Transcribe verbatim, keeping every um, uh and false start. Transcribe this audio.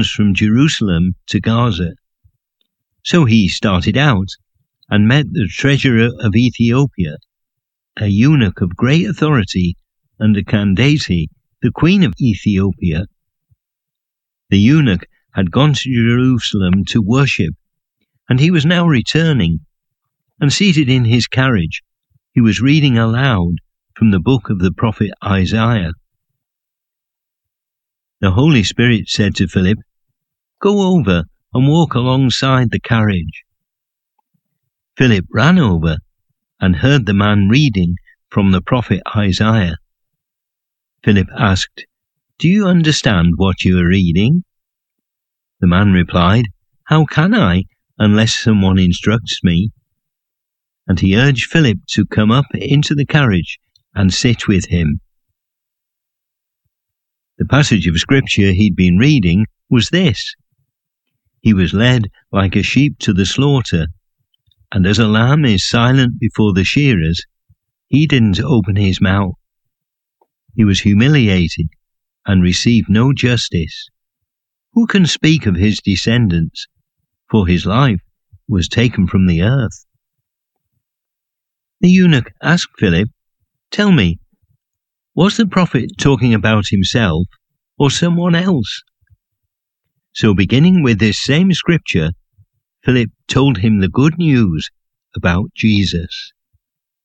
distance from Jerusalem to Gaza. So he started out and met the treasurer of Ethiopia, a eunuch of great authority under Candace, the queen of Ethiopia. The eunuch had gone to Jerusalem to worship, and he was now returning, and seated in his carriage, he was reading aloud from the book of the prophet Isaiah. The Holy Spirit said to Philip, "Go over and walk alongside the carriage." Philip ran over and heard the man reading from the prophet Isaiah. Philip asked, "Do you understand what you are reading?" The man replied, "How can I, unless someone instructs me?" And he urged Philip to come up into the carriage and sit with him. The passage of scripture he'd been reading was this: "He was led like a sheep to the slaughter, and as a lamb is silent before the shearers, he didn't open his mouth. He was humiliated and received no justice. Who can speak of his descendants? For his life was taken from the earth." The eunuch asked Philip, "Tell me, was the prophet talking about himself or someone else?" So beginning with this same scripture, Philip told him the good news about Jesus.